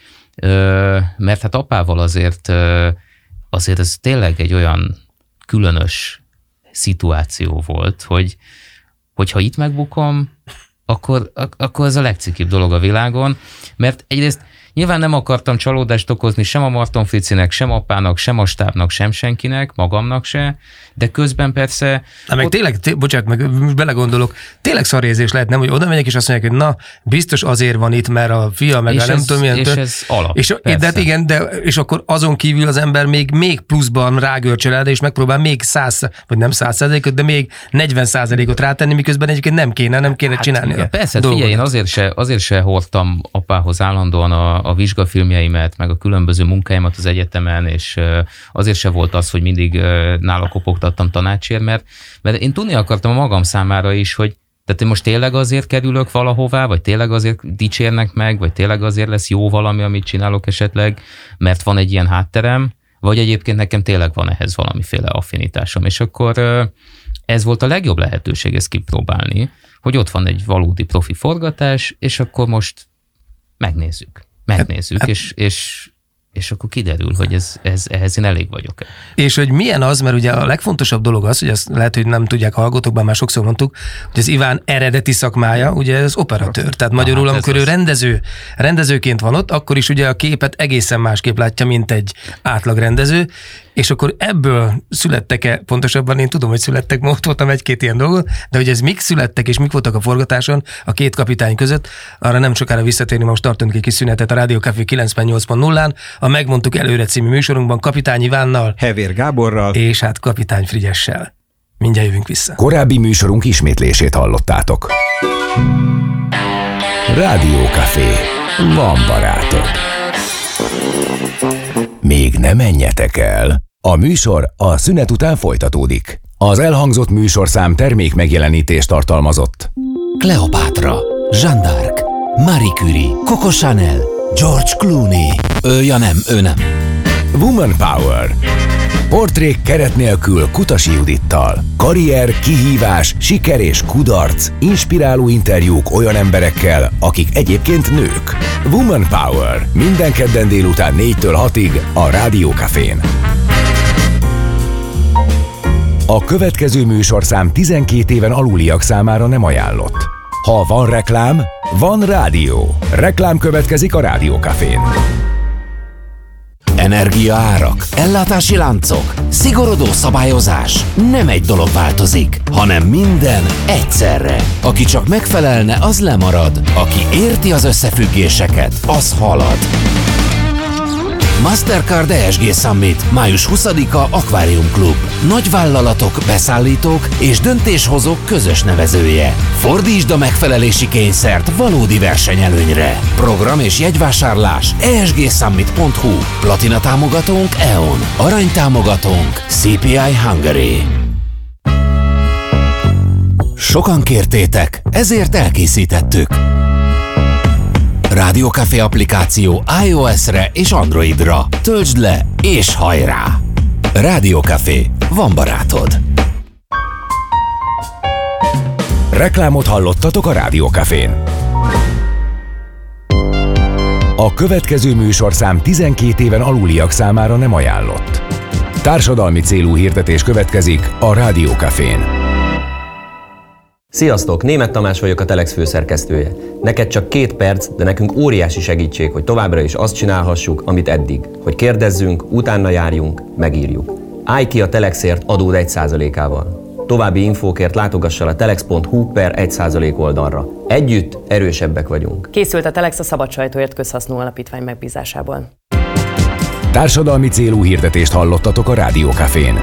ö, mert hát apával azért, ö, azért ez tényleg egy olyan különös szituáció volt, hogy hogyha itt megbukom, akkor, akkor ez a legcikibb dolog a világon, mert egyrészt nyilván nem akartam csalódást okozni sem a Marton Fricinek, sem apának, sem a stábnak, sem senkinek, magamnak se, de közben persze... Na meg ott... tényleg, té- bocsánat, meg belegondolok, tényleg szarérzés lehet, nem, hogy oda megyek és azt mondják, hogy na, biztos azért van itt, mert a fia, meg és a nem ez, tudom milyen... És tör... ez alap, és, de hát igen, de, és akkor azon kívül az ember még, még pluszban rágörcsel el, és megpróbál még száz, vagy nem száz százalékot, de még negyven százalékot rátenni, miközben egyébként nem kéne, nem kéne hát csinálni. Igen, persze, figyelj, én azért se, azért se hordtam apához állandóan a, a vizsgafilmjeimet, meg a különböző munkáimat az egyetemen, és azért se volt az, hogy mindig nála kopogtattam tanácsért, mert, mert én tudni akartam a magam számára is, hogy tehát én most tényleg azért kerülök valahová, vagy tényleg azért dicsérnek meg, vagy tényleg azért lesz jó valami, amit csinálok esetleg, mert van egy ilyen hátterem, vagy egyébként nekem tényleg van ehhez valamiféle affinitásom. És akkor ez volt a legjobb lehetőség ezt kipróbálni, hogy ott van egy valódi profi forgatás, és akkor most megnézzük. Megnézzük, hát, és, és, és akkor kiderül, hogy ez, ez, ehhez én elég vagyok. És hogy milyen az, mert ugye a legfontosabb dolog az, hogy azt lehet, hogy nem tudják hallgatók, bár már sokszor mondtuk, hogy az Iván eredeti szakmája, ugye ez operatőr. Tehát magyarul, hát amikor ő rendező, rendezőként van ott, akkor is ugye a képet egészen másképp látja, mint egy átlag rendező, és akkor ebből születtek-e, pontosabban én tudom, hogy születtek, ma ott voltam egy-két ilyen dolgot, de hogy ez mik születtek, és mik voltak a forgatáson a két kapitány között, arra nem sokára visszatérni, most tartunk egy kis szünetet a Rádió Café kilencvennyolc pont nullán, a Megmondtuk előre című műsorunkban Kapitány Ivánnal, Hevér Gáborral, és hát Kapitány Frigyessel. Mindjárt jövünk vissza. Korábbi műsorunk ismétlését hallottátok. Rádió Café. Van barátod. Még ne menjetek el. A műsor a szünet után folytatódik. Az elhangzott műsorszám termék megjelenítést tartalmazott. Kleopátra, Jeanne d'Arc, Marie Curie, Coco Chanel, George Clooney. Ő, ja nem, ő nem. Woman Power. Portrék keret nélkül Kutasi Judittal. Karrier, kihívás, siker és kudarc. Inspiráló interjúk olyan emberekkel, akik egyébként nők. Woman Power. Minden kedden délután négytől hatig a Rádió Cafén. A következő műsorszám tizenkét éven aluliak számára nem ajánlott. Ha van reklám, van rádió. Reklám következik a Rádió Cafén. Energiaárak, ellátási láncok, szigorodó szabályozás. Nem egy dolog változik, hanem minden egyszerre. Aki csak megfelelne, az lemarad. Aki érti az összefüggéseket, az halad. Mastercard e es gé Summit, május huszadika Aquarium Club. Nagyvállalatok, beszállítók és döntéshozók közös nevezője. Fordítsd a megfelelési kényszert valódi versenyelőnyre. Program és jegyvásárlás e es gé summit pont hu. Platina támogatónk é o en. Arany támogatónk cé pé i Hungary. Sokan kértétek, ezért elkészítettük. Rádió Café applikáció iOS-re és Androidra. Töltsd le és hajrá! Rádió Café. Van barátod. Reklámot hallottatok a Rádió Cafén. A következő műsorszám tizenkét éven aluliak számára nem ajánlott. Társadalmi célú hirdetés következik a Rádió Cafén. Sziasztok! Németh Tamás vagyok, a Telex főszerkesztője. Neked csak két perc, de nekünk óriási segítség, hogy továbbra is azt csinálhassuk, amit eddig. Hogy kérdezzünk, utána járjunk, megírjuk. Állj ki a Telexért adód egy százalékával. További infókért látogass el a telex pont hu per egy százalék oldalra. Együtt erősebbek vagyunk. Készült a Telex a Szabad Sajtóért Közhasznú Alapítvány megbízásából. Társadalmi célú hirdetést hallottatok a Rádió Cafén.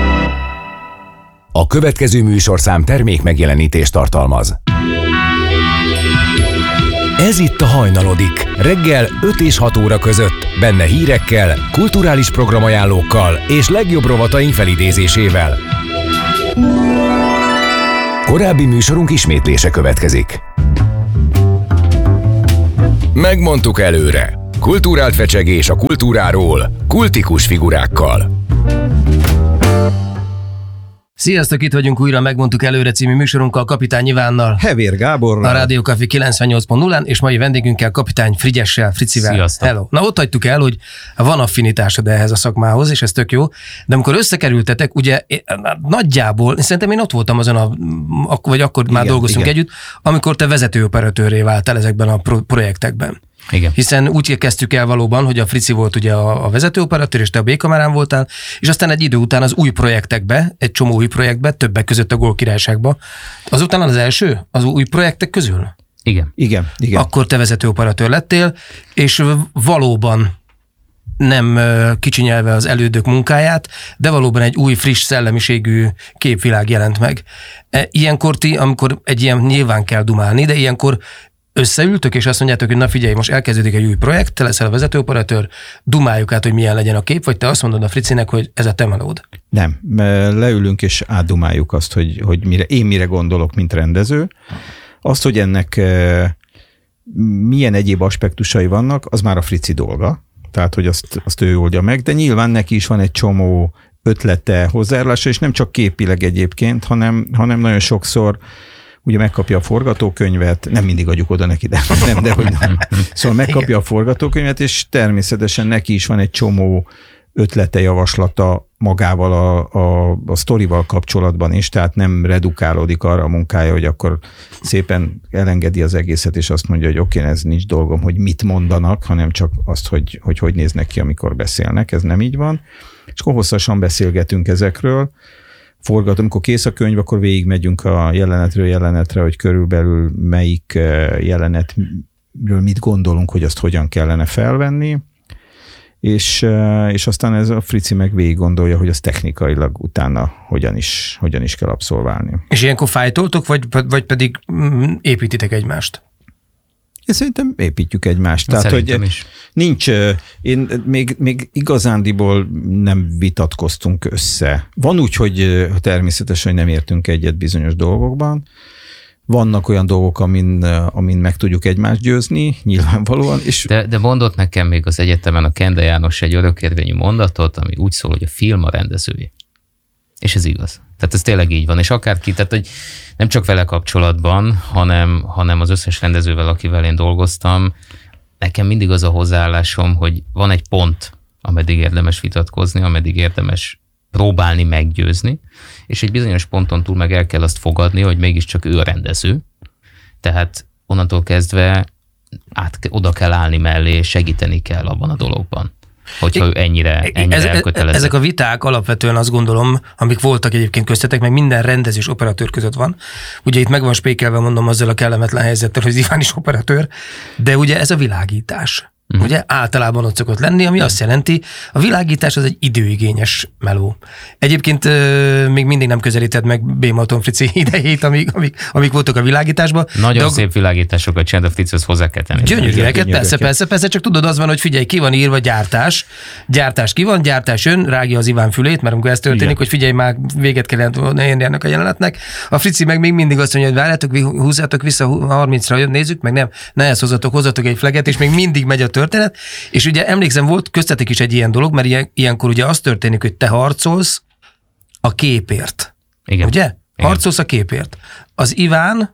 A következő műsorszám termék megjelenítést tartalmaz. Ez itt a Hajnalodik, reggel öt és hat óra között, benne hírekkel, kulturális programajánlókkal és legjobb rovataink felidézésével. Korábbi műsorunk ismétlése következik. Megmondtuk előre. Kulturált fecsegés a kultúráról, kultikus figurákkal. Sziasztok, itt vagyunk újra, Megmondtuk előre című műsorunkkal, Kapitány Ivánnal, Hevér Gáborral, a Rádió Café kilencvennyolc pont nullán, és mai vendégünkkel Kapitány Frigyessel, Fricivel. Sziasztok. Hello. Na, ott hagytuk el, hogy van affinitásod ehhez a szakmához, és ez tök jó, de amikor összekerültetek, ugye nagyjából, szerintem én ott voltam azon a, vagy akkor igen, már dolgoztunk igen. együtt, amikor te vezetőoperatőrré váltál ezekben a pro- projektekben. Igen. Hiszen úgy kezdtük el valóban, hogy a Frici volt ugye a, a vezetőoperatőr, és te a B-kamerán voltál, és aztán egy idő után az új projektekbe, egy csomó új projektbe, többek között a Gól Királyságba. Azután az első, az új projektek közül? Igen. Igen, igen. Akkor te vezetőoperatőr lettél, és valóban nem kicsinyelve az elődök munkáját, de valóban egy új, friss szellemiségű képvilág jelent meg. Ilyenkor ti, amikor egy ilyen nyilván kell dumálni, de ilyenkor összeültök, és azt mondjátok, hogy na figyelj, most elkezdődik egy új projekt, te leszel a vezetőoperatőr, dumáljuk át, hogy milyen legyen a kép, vagy te azt mondod a Fricinek, hogy ez a te melód? Nem, leülünk és átdumáljuk azt, hogy, hogy mire, én mire gondolok, mint rendező. Azt, hogy ennek milyen egyéb aspektusai vannak, az már a Frici dolga, tehát, hogy azt, azt ő oldja meg, de nyilván neki is van egy csomó ötlete, hozzájárulása, és nem csak képileg egyébként, hanem, hanem nagyon sokszor ugye megkapja a forgatókönyvet, nem mindig adjuk oda neki, de nem, de hogy nem. Szóval megkapja a forgatókönyvet, és természetesen neki is van egy csomó ötlete, javaslata magával a, a, a sztorival kapcsolatban is, tehát nem redukálódik arra a munkája, hogy akkor szépen elengedi az egészet, és azt mondja, hogy oké, okay, ez nincs dolgom, hogy mit mondanak, hanem csak azt, hogy, hogy hogy néznek ki, amikor beszélnek, ez nem így van. És akkor hosszasan beszélgetünk ezekről, forgatom, amikor kész a könyv, akkor végigmegyünk a jelenetről jelenetre, hogy körülbelül melyik jelenetről mit gondolunk, hogy azt hogyan kellene felvenni, és, és aztán ez a Frici meg végig gondolja, hogy az technikailag utána hogyan is, hogyan is kell abszolválni. És ilyenkor fájtoltok, vagy, vagy pedig építitek egymást? Én szerintem építjük egymást. Tehát, Szerintem hogy is. Nincs, én még, még igazándiból nem vitatkoztunk össze. Van úgy, hogy természetesen hogy nem értünk egyet bizonyos dolgokban. Vannak olyan dolgok, amin, amin meg tudjuk egymást győzni, nyilvánvalóan. És de, de mondott nekem még az egyetemen a Kende János egy örökérvényű mondatot, ami úgy szól, hogy a film a rendezője. És ez igaz. Tehát ez tényleg így van. És akárki, tehát hogy nem csak vele kapcsolatban, hanem, hanem az összes rendezővel, akivel én dolgoztam, nekem mindig az a hozzáállásom, hogy van egy pont, ameddig érdemes vitatkozni, ameddig érdemes próbálni meggyőzni, és egy bizonyos ponton túl meg el kell azt fogadni, hogy mégiscsak ő a rendező. Tehát onnantól kezdve át, oda kell állni mellé, és segíteni kell abban a dologban, hogyha ő ennyire, ennyire Ez, elkötelezett. Ezek a viták alapvetően azt gondolom, amik voltak egyébként köztetek, meg minden rendező és operatőr között van. Ugye itt meg van spékelve, mondom, azzal a kellemetlen helyzettel, hogy Iván is operatőr, de ugye ez a világítás. Mm. Ugye általában ott szokott lenni, ami azt jelenti, a világítás az egy időigényes meló. Egyébként euh, még mindig nem közelíted meg B. Malton Frici idejét, amik, amik, amik voltak a világításban. Nagyon a... szép világításokat csinált a Frici, hozzá kell tenni. Gyönyörűeket, persze, persze, persze, csak tudod, az van, hogy figyelj, ki van írva gyártás, gyártás ki van, gyártás jön, rágja az Iván fülét, mert amikor ez történik, igen, hogy figyelj, már véget kell érni ennek a jelenetnek. A Frici meg még mindig azt mondja, hogy várjátok, húzzátok vissza harmincra, nézzük, meg nem, ne ezt hozzatok, hozzatok egy fleget, és még mindig megy a történet. És ugye emlékszem, volt köztetek is egy ilyen dolog, mert ilyen, ilyenkor ugye az történik, hogy te harcolsz a képért. Igen. Ugye? Igen. Harcolsz a képért. Az Iván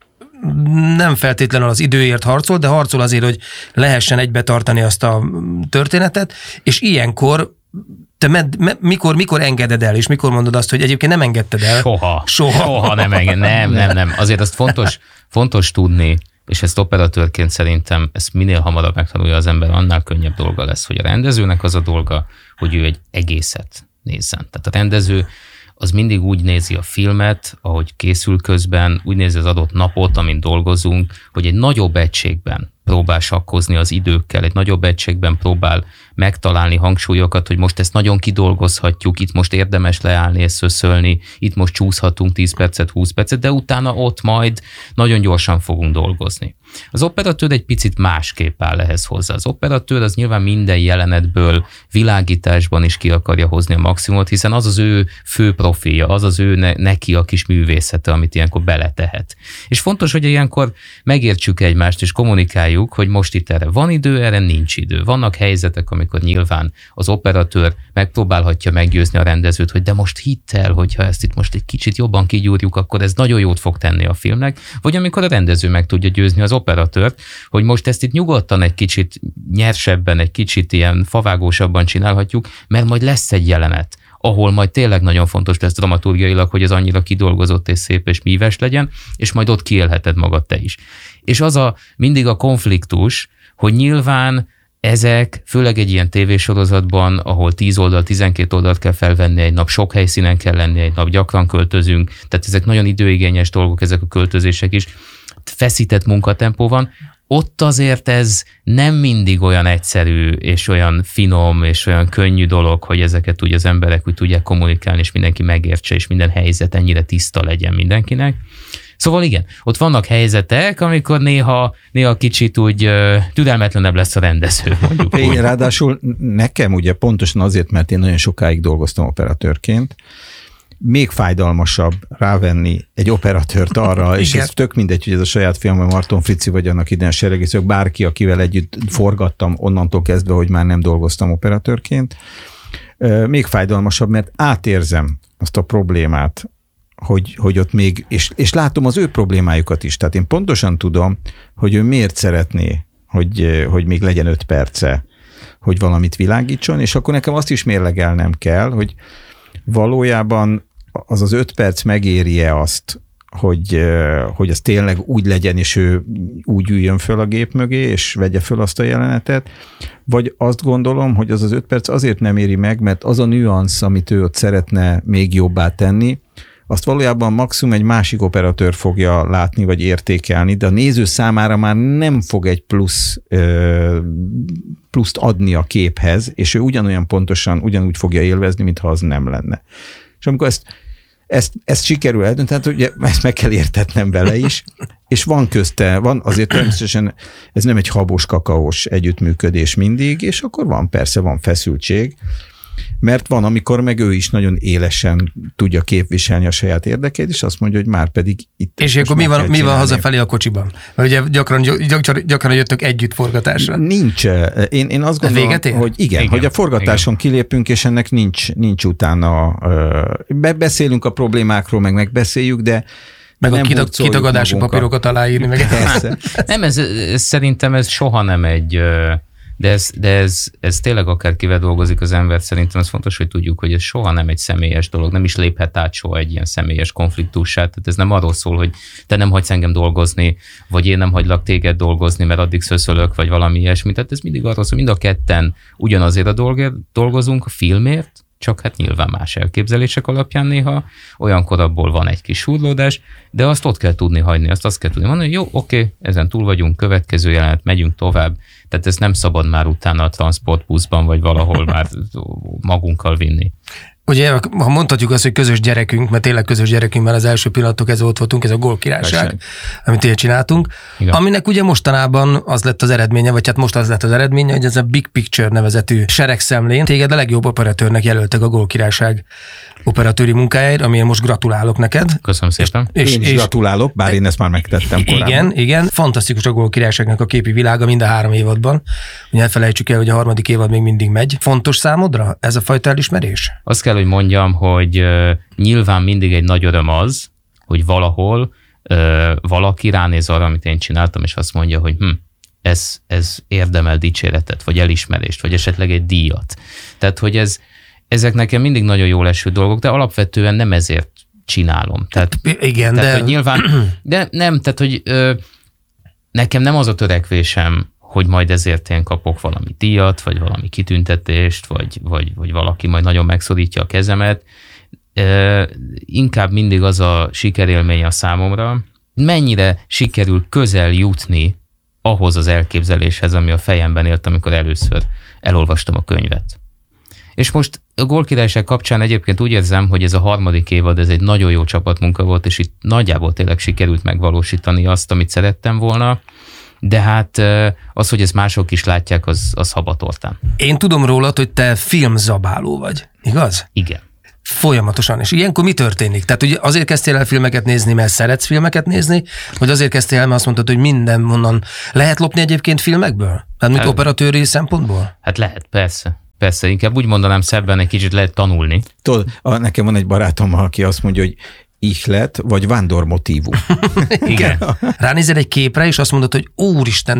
nem feltétlenül az időért harcol, de harcol azért, hogy lehessen egybe tartani azt a történetet, és ilyenkor te med, me, mikor, mikor engeded el, és mikor mondod azt, hogy egyébként nem engedted el? Soha. Soha. Soha nem enged. Nem, nem, nem. Azért azt fontos, fontos tudni, és ezt operatőrként szerintem ezt minél hamarabb megtanulja az ember, annál könnyebb dolga lesz, hogy a rendezőnek az a dolga, hogy ő egy egészet nézzen. Tehát a rendező az mindig úgy nézi a filmet, ahogy készül közben, úgy nézi az adott napot, amin dolgozunk, hogy egy nagyobb egységben próbál sakkozni az időkkel, egy nagyobb egységben próbál megtalálni hangsúlyokat, hogy most ezt nagyon kidolgozhatjuk, itt most érdemes leállni és szöszölni, itt most csúszhatunk tíz percet, húsz percet, de utána ott majd nagyon gyorsan fogunk dolgozni. Az operatőr egy picit másképp áll ehhez hozzá. Az operatőr az nyilván minden jelenetből, világításban is ki akarja hozni a maximumot, hiszen az az ő fő profilja, az az ő ne, neki a kis művészete, amit ilyenkor beletehet. És fontos, hogy ilyenkor megértsük egymást, és kommunikáljuk, hogy most itt erre van idő, erre nincs idő. Vannak helyzetek, amikor nyilván az operatőr megpróbálhatja meggyőzni a rendezőt, hogy de most hidd el, hogyha ezt itt most egy kicsit jobban kigyúrjuk, akkor ez nagyon jót fog tenni a filmnek, vagy amikor a rendező meg tudja győzni az operatőrt, hogy most ezt itt nyugodtan egy kicsit nyersebben, egy kicsit ilyen favágósabban csinálhatjuk, mert majd lesz egy jelenet, ahol majd tényleg nagyon fontos lesz dramaturgiailag, hogy ez annyira kidolgozott és szép és míves legyen, és majd ott kiélheted magad te is. És az a mindig a konfliktus, hogy nyilván ezek, főleg egy ilyen tévésorozatban, ahol tíz oldal, tizenkét oldalt kell felvenni egy nap, sok helyszínen kell lenni egy nap, gyakran költözünk, tehát ezek nagyon időigényes dolgok, ezek a költözések is, feszített munkatempó van, ott azért ez nem mindig olyan egyszerű, és olyan finom, és olyan könnyű dolog, hogy ezeket úgy az emberek úgy tudják kommunikálni, és mindenki megértse, és minden helyzet ennyire tiszta legyen mindenkinek. Szóval igen, ott vannak helyzetek, amikor néha, néha kicsit úgy uh, türelmetlenebb lesz a rendező, mondjuk én úgy. Ráadásul nekem ugye pontosan azért, mert én nagyon sokáig dolgoztam operatőrként, még fájdalmasabb rávenni egy operatőrt arra, és ez tök mindegy, hogy ez a saját filmem, Marton Frici vagy annak idején Seregészők, bárki, akivel együtt forgattam onnantól kezdve, hogy már nem dolgoztam operatőrként. Még fájdalmasabb, mert átérzem azt a problémát, hogy, hogy ott még, és, és látom az ő problémájukat is. Tehát én pontosan tudom, hogy ő miért szeretné, hogy, hogy még legyen öt perce, hogy valamit világítson, és akkor nekem azt is mérlegelnem kell, hogy valójában az az öt perc megéri-e azt, hogy, hogy az tényleg úgy legyen, és ő úgy üljön föl a gép mögé, és vegye föl azt a jelenetet, vagy azt gondolom, hogy az az öt perc azért nem éri meg, mert az a nüansz, amit ő ott szeretne még jobbá tenni, azt valójában maximum egy másik operatőr fogja látni, vagy értékelni, de a néző számára már nem fog egy plusz, pluszt adni a képhez, és ő ugyanolyan pontosan, ugyanúgy fogja élvezni, mintha az nem lenne. És amikor ezt Ezt, ezt sikerül eldönteni, tehát ugye ezt meg kell értetnem vele is, és van közte, van azért természetesen, ez nem egy habos, kakaós együttműködés mindig, és akkor van, persze van feszültség, mert van, amikor meg ő is nagyon élesen tudja képviselni a saját érdekeit, és azt mondja, hogy már pedig itt... És akkor mi van, mi van hazafelé a kocsiban? Mert ugye gyakran, gyakran, gyakran jöttök együtt forgatásra. Nincs. Én, én azt gondolom, hogy igen, igen, hogy a forgatáson igen. kilépünk, és ennek nincs, nincs utána... Beszélünk a problémákról, meg megbeszéljük, de meg a kitagadási papírokat aláírni. Meg nem, ez, ez, szerintem ez soha nem egy... De, ez, de ez, ez tényleg akárkivel dolgozik az ember, szerintem ez fontos, hogy tudjuk, hogy ez soha nem egy személyes dolog, nem is léphet át soha egy ilyen személyes konfliktussá. Tehát ez nem arról szól, hogy te nem hagysz engem dolgozni, vagy én nem hagylak téged dolgozni, mert addig szöszölök, vagy valami ilyesmi. Tehát ez mindig arról szól, mind a ketten ugyanazért a dolgért dolgozunk, a filmért, csak hát nyilván más elképzelések alapján néha, olyankor abból van egy kis súrlódás, de azt ott kell tudni hagyni, azt azt kell tudni mondani, hogy jó, oké, ezen túl vagyunk, következő jelenet, megyünk tovább, tehát ez nem szabad már utána a transportbuszban, vagy valahol már magunkkal vinni. Ugye, ha mondhatjuk azt, hogy közös gyerekünk, mert tényleg közös gyerekünk, mert az első pillanatok ez ott voltunk, ez a Gól Királyság, Persze. amit ilyen csináltunk, Igen. aminek ugye mostanában az lett az eredménye, vagy hát most az lett az eredménye, hogy ez a Big Picture nevezetű seregszemlén téged a legjobb operatőrnek jelöltek a Gól Királyság operatőri munkájáért, amilyen most gratulálok neked. Köszönöm szépen. És, én is és, gratulálok, bár én ezt már megtettem korábban. Igen, igen. Fantasztikus a Gól Királyságnak a képi világa mind a három évadban. Ugye felejtsük el, hogy a harmadik évad még mindig megy. Fontos számodra ez a fajta elismerés? Azt kell, hogy mondjam, hogy uh, nyilván mindig egy nagy öröm az, hogy valahol uh, valaki ránéz arra, amit én csináltam, és azt mondja, hogy hm, ez, ez érdemel dicséretet, vagy elismerést, vagy esetleg egy díjat. Tehát, hogy ez Ezek nekem mindig nagyon jól eső dolgok, de alapvetően nem ezért csinálom. Tehát, Igen, tehát, de... Hogy nyilván, de nem, tehát, hogy ö, nekem nem az a törekvésem, hogy majd ezért én kapok valami díjat, vagy valami kitüntetést, vagy, vagy, vagy valaki majd nagyon megszorítja a kezemet. Ö, inkább mindig az a sikerélmény a számomra, mennyire sikerül közel jutni ahhoz az elképzeléshez, ami a fejemben élt, amikor először elolvastam a könyvet. És most a Gól Királyság kapcsán egyébként úgy érzem, hogy ez a harmadik évad, ez egy nagyon jó csapatmunka volt, és itt nagyjából tényleg sikerült megvalósítani azt, amit szerettem volna, de hát az, hogy ezt mások is látják, az, az habatortán. Én tudom rólad, hogy te filmzabáló vagy, igaz? Igen. Folyamatosan. És ilyenkor mi történik? Tehát ugye azért kezdtél el filmeket nézni, mert szeretsz filmeket nézni, vagy azért kezdtél el, mert azt mondtad, hogy mindenhonnan lehet lopni egyébként filmekből? Tehát mint operatőri szempontból? Hát lehet, persze. Persze, inkább úgy mondanám szebben, egy kicsit lehet tanulni. Tudod, nekem van egy barátom, aki azt mondja, hogy ihlet, vagy vándormotívum. Igen. Ránézel egy képre, és azt mondod, hogy úristen,